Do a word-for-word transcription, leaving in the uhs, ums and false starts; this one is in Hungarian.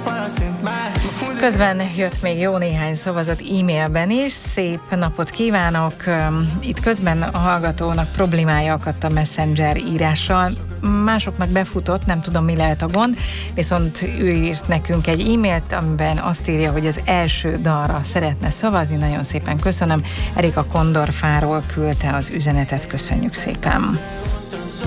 Közben jött még jó néhány szavazat e-mailben is. Szép napot kívánok! Itt közben a hallgatónak problémája akadt a Messenger írással. Másoknak befutott, nem tudom, mi lehet a gond, viszont ő írt nekünk egy e-mailt, amiben azt írja, hogy az első dalra szeretne szavazni. Nagyon szépen köszönöm. Erika Kondorfáról küldte az üzenetet, köszönjük szépen.